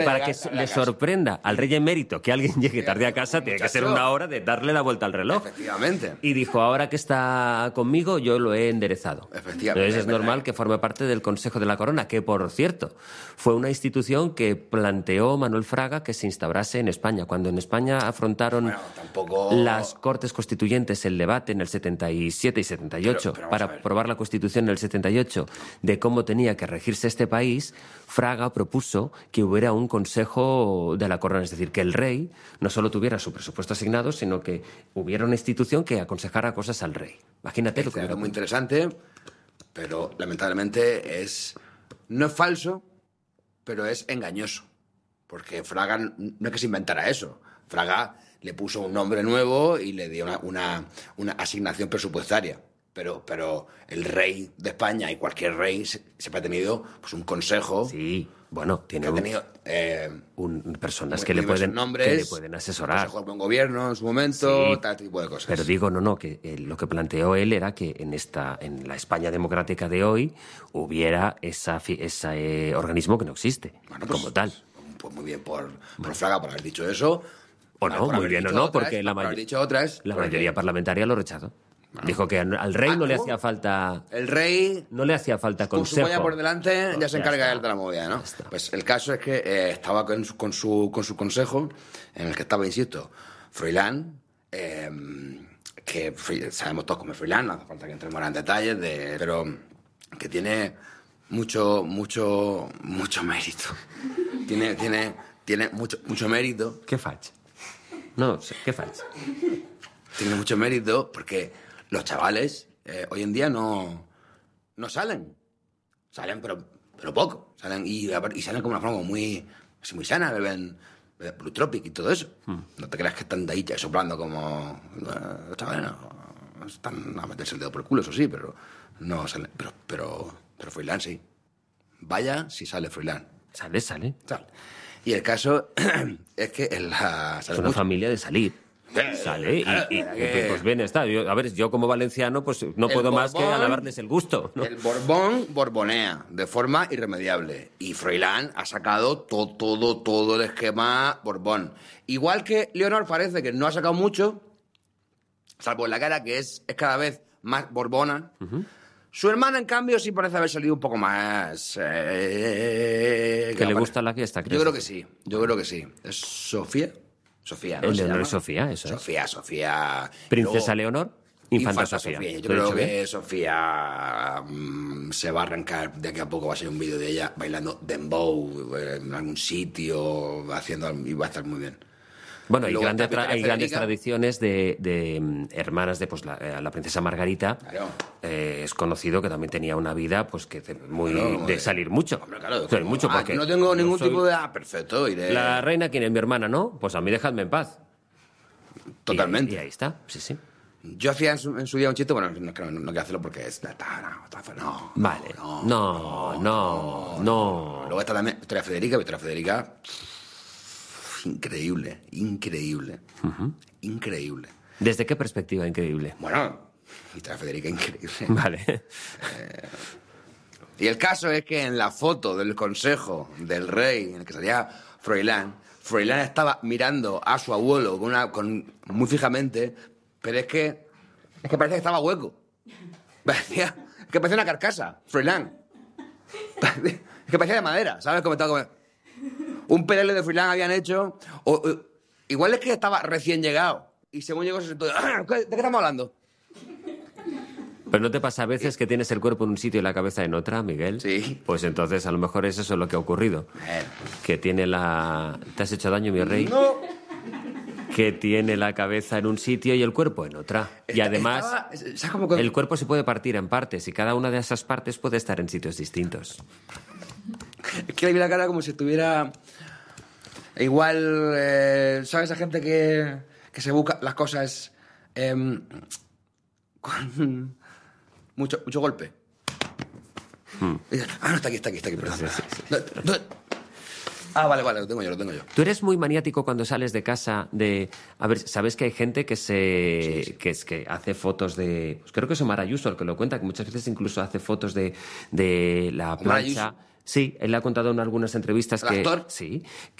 Para que le sorprenda al rey emérito que alguien llegue tarde a casa, tiene que ser una hora de darle la vuelta al reloj. Efectivamente. Y dijo, ahora que está conmigo, yo lo he enderezado. Efectivamente. Entonces es normal que forme parte del Consejo de la Corona, que, por cierto, fue una institución que planteó Manuel Fraga que se instaurase en España. Cuando en España afrontaron las Cortes Constituyentes el debate en el 77 y 78 para aprobar la Constitución en el 78 de cómo tenía que regirse este país, Fraga propuso que hubiera un Consejo de la Corona, es decir, que el rey no solo tuviera su presupuesto asignado, sino que hubiera una institución que aconsejara cosas al rey. Imagínate lo que era. Muy interesante, pero lamentablemente no es falso, pero es engañoso. Porque Fraga no es que se inventara eso. Fraga le puso un nombre nuevo y le dio una asignación presupuestaria. Pero el rey de España y cualquier rey siempre ha tenido pues, un consejo. Sí, bueno, tiene personas que muy le pueden asesorar. Consejo de buen gobierno en su momento, tal tipo de cosas. Pero digo, que lo que planteó él era que en la España democrática de hoy hubiera ese organismo que no existe, como tal. Pues muy bien por Fraga por haber dicho eso. O no, muy bien o no, porque la mayoría parlamentaria lo rechazó. Bueno. Dijo que al rey no le hacía falta... El rey... No le hacía falta consejo. Con su polla por delante ya se encarga él de la movida, ¿no? Pues el caso es que estaba con su consejo, en el que estaba, insisto, Froilán, que sabemos todos cómo es Froilán, no hace falta que entremos en detalles, pero que tiene mucho mérito. Tiene mucho mérito. ¿Qué facha? No sé, ¿qué facha? Tiene mucho mérito porque los chavales hoy en día no salen. Salen, pero poco. Salen y salen como una forma muy sana, beben Blue Tropic y todo eso. No te creas que están de ahí soplando como... Los chavales no están a meterse el dedo por el culo, eso sí, pero no salen. Pero Froilán sí. Vaya si sale Froilán. Sale. Y el caso es que es una familia de salir. Sale y pues bien está. Yo como valenciano pues no puedo más que alabarles el gusto, ¿no? El Borbón borbonea de forma irremediable y Froilán ha sacado todo el esquema Borbón. Igual que Leonor parece que no ha sacado mucho, salvo en la cara, que es cada vez más borbona. Uh-huh. Su hermana, en cambio, sí parece haber salido un poco más... ¿Que le gusta la fiesta, crees? Yo creo que sí. ¿Es Sofía? Sofía, ¿no? Leonor y Sofía, eso es. Sofía. Princesa Leonor, infanta Sofía. Yo creo que Sofía se va a arrancar, de aquí a poco va a ser un vídeo de ella bailando dembow en algún sitio, y va a estar muy bien. Bueno, hay grandes tradiciones de hermanas de la princesa Margarita. Claro. Es conocido que también tenía una vida pues de salir mucho. Hombre, claro. Salir mucho porque no tengo ningún tipo de... perfecto. Iré... La reina, ¿quién es mi hermana? ¿No? Pues a mí dejadme en paz. Totalmente. Y ahí está, sí. Yo hacía en su día un chiste, bueno, no quiero hacerlo porque es... No. Vale. No. Luego está también Victoria Federica... Increíble. Uh-huh. Increíble. ¿Desde qué perspectiva increíble? Bueno, Victoria Federica increíble. Vale. Y el caso es que en la foto del consejo del rey, en el que salía Froilán estaba mirando a su abuelo muy fijamente, pero es que parecía que estaba hueco. Parecía una carcasa, Froilán. Es que parecía de madera, ¿sabes? Como estaba un pelele de Froilán habían hecho, igual es que estaba recién llegado, y según llegó se sentó, ¿de qué estamos hablando? ¿Pero no te pasa a veces que tienes el cuerpo en un sitio y la cabeza en otra, Miguel? Sí. Pues entonces a lo mejor es eso lo que ha ocurrido. Que tiene ¿Te has hecho daño, mi rey? No. Que tiene la cabeza en un sitio y el cuerpo en otra. Y además, el cuerpo se puede partir en partes y cada una de esas partes puede estar en sitios distintos. Es que le vi la cara como si estuviera... Igual, ¿sabes? Esa gente que se busca las cosas con mucho golpe. Y dices, no, está aquí, perdón. Sí. Vale, lo tengo yo. ¿Tú eres muy maniático cuando sales de casa sabes que hay gente que que hace fotos de... Pues creo que es Omar Ayuso el que lo cuenta, que muchas veces incluso hace fotos de la plancha... Sí, él ha contado en algunas entrevistas ¿El actor? sí,